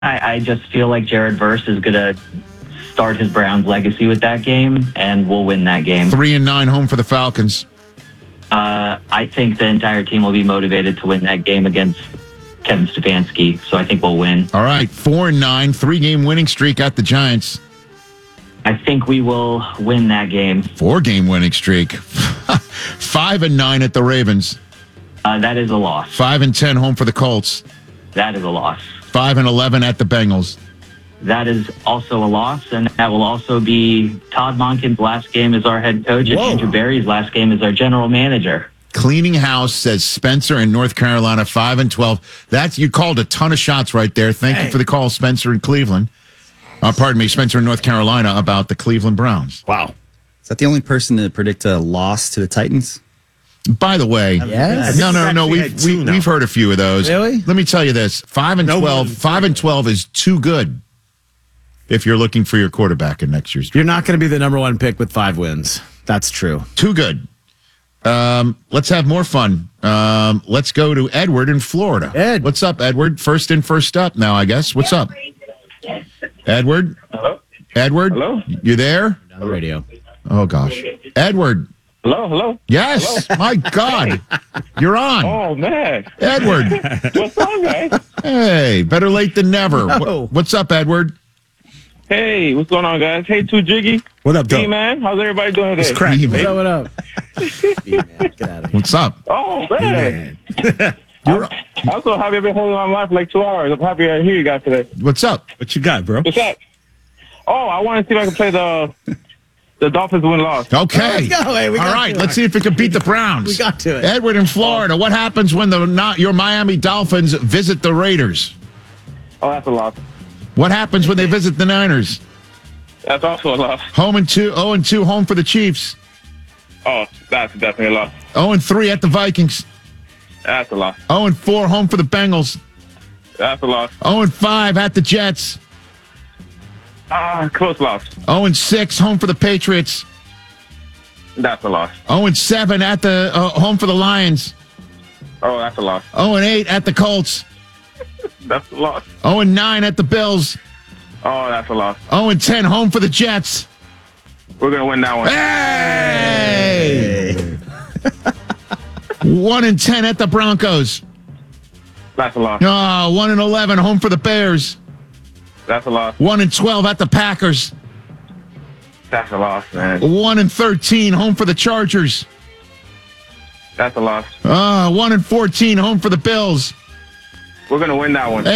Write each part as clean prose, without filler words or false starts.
I just feel like Jared Verse is going to start his Browns legacy with that game, and we'll win that game. 3-9 home for the Falcons. I think the entire team will be motivated to win that game against Kevin Stefanski, so I think we'll win. All right, 4-9, 3-game winning streak at the Giants. I think we will win that game. 4-game winning streak. 5-9 at the Ravens. That is a loss. 5-10 home for the Colts. That is a loss. 5-11 at the Bengals. That is also a loss, and that will also be Todd Monken's last game as our head coach, and Andrew Berry's last game as our general manager. Cleaning house, says Spencer in North Carolina, 5-12. That's, you called a ton of shots right there. Thank you for the call, Spencer in Cleveland. Pardon me, Spencer in North Carolina about the Cleveland Browns. Wow. Is that the only person to predict a loss to the Titans? By the way, Yes. no. We've heard a few of those. Really? Let me tell you this: 5-12. 5-12 is too good if you're looking for your quarterback in next year's. You're not going to be the number one pick with 5 wins. That's true. Too good. Let's have more fun. Let's go to Edward in Florida. Ed. What's up, Edward? First in, first up now, I guess. What's up? Edward? Hello? Edward? Hello? You there? On the radio. Oh, gosh. Edward. Hello? Yes. Hello? My God. You're on. Oh, man. Edward. What's up, guys? Hey, better late than never. No. What's up, Edward? Hey, what's going on, guys? Hey, Too Jiggy. What up, Hey, Doe? man. How's everybody doing today? It's cracking, What man. What up? Get out of here. What's up? Oh, man. You're, I'm so happy I've been holding on live for like 2 hours. I'm happy I hear you guys today. what's up? What you got, bro? What's up? Oh, I want to see if I can play the Dolphins win-loss. Okay. Let's go. Hey, we All got right. to Let's it. see if it can beat the Browns. We got to it. Edward in Florida. What happens when your Miami Dolphins visit the Raiders? Oh, that's a loss. What happens when they visit the Niners? That's also a loss. 0-2 home for the Chiefs. Oh, that's definitely a loss. 0-3 at the Vikings. That's a loss. 0-4 home for the Bengals. That's a loss. 0-5 at the Jets. Close loss. 0-6 home for the Patriots. That's a loss. 0-7 at the home for the Lions. Oh, that's a loss. 0-8 at the Colts. That's a loss. 0-9 at the Bills. Oh, that's a loss. 0-10 home for the Jets. We're going to win that one. Hey! 1-10 at the Broncos. That's a loss. 1-11 home for the Bears. That's a loss. 1-12 at the Packers. That's a loss, man. 1-13 home for the Chargers. That's a loss. 1-14 home for the Bills. We're going to win that one.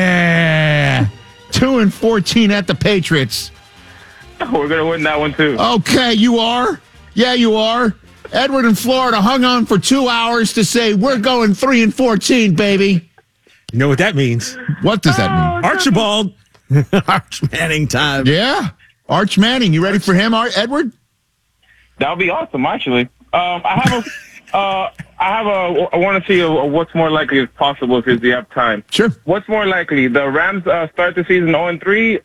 2-14 at the Patriots. We're going to win that one, too. Okay, you are? Yeah, you are. Edward in Florida hung on for 2 hours to say, we're going 3-14, baby. You know what that means? What does that mean? Archibald. Arch Manning time. Yeah. Arch Manning. You ready for him, Edward? That would be awesome, actually. I want to see what's more likely if possible, if you have time. Sure. What's more likely, the Rams start the season 0-3,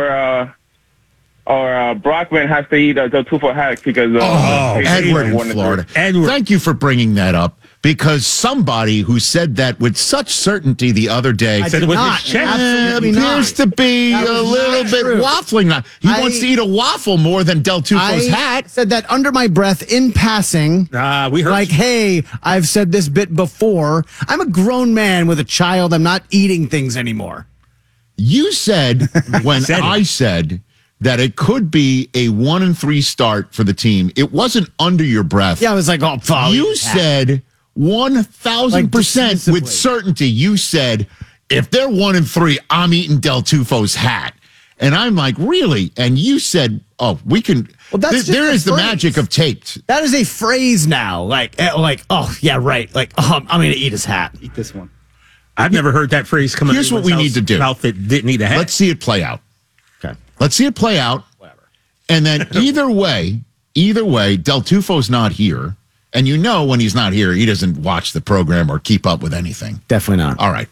or Brockman has to eat a Del Tufo hat because Edward in Florida. Edward. Thank you for bringing that up, because somebody who said that with such certainty the other day I said did it with not. his chest. Absolutely appears not. to be That a was little not bit true. waffling now. He wants to eat a waffle more than Del Tufo's I hat. said that under my breath in passing. We heard Like, hey, I've said this bit before. I'm a grown man with a child. I'm not eating things anymore. You said when Said it. I said that it could be a 1-3 start for the team, it wasn't under your breath. Yeah, I was like, oh, fuck. You said 1,000% dismissively. with certainty. You said, if they're 1-3, I'm eating Del Tufo's hat. And I'm like, really? And you said, oh, we can. Well, that's just there a is the phrase. magic of taped. That is a phrase now. Like, oh, yeah, right. Like, oh, I'm going to eat his hat. Eat this one. I've never heard that phrase come out of Here's what we anyone's need to do. mouth that didn't need a hat. Let's see it play out. Okay. Let's see it play out. Whatever. And then either way, Del Tufo's not here. And you know when he's not here, he doesn't watch the program or keep up with anything. Definitely not. All right.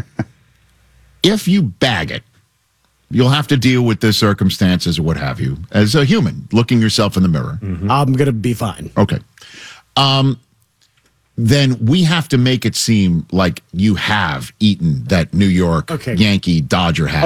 If you bag it, you'll have to deal with the circumstances or what have you as a human, looking yourself in the mirror. I'm going to be fine. Okay. then we have to make it seem like you have eaten that New York Okay. Yankee Dodger hat.